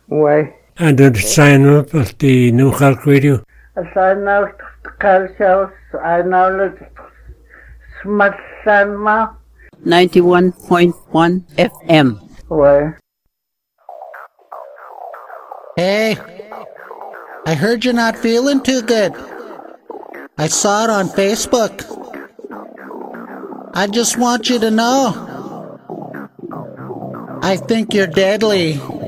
Ouais. And did sign up at the New Cork Radio? I know Calcios, I know Smatsanma. 91.1 FM. Ouais. Hey, I heard you're not feeling too good. I saw it on Facebook. I just want you to know, I think you're deadly.